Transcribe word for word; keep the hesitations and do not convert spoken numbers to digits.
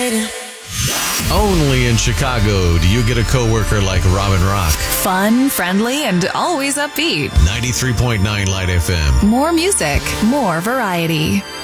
waiting. Only in Chicago do you get a coworker like Robin Rock. Fun, friendly, and always upbeat. ninety-three point nine Light F M. More music, more variety.